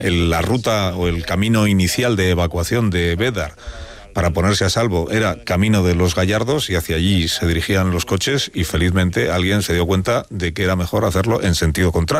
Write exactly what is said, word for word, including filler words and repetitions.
el, la ruta o el camino inicial de evacuación de Bédar para ponerse a salvo era camino de Los Gallardos, y hacia allí se dirigían los coches, y felizmente alguien se dio cuenta de que era mejor hacerlo en sentido contrario.